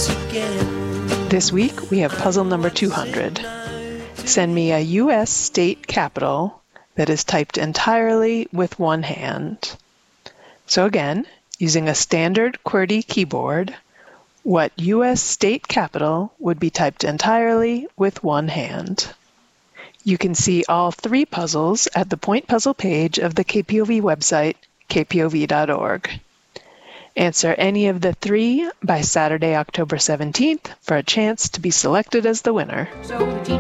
This week, we have puzzle number 200. Send me a U.S. state capital that is typed entirely with one hand. So again, using a standard QWERTY keyboard, what U.S. state capital would be typed entirely with one hand? You can see all 3 puzzles at the Point Puzzle page of the KPOV website, kpov.org. Answer any of the 3 by Saturday, October 17th for a chance to be selected as the winner. So the teacher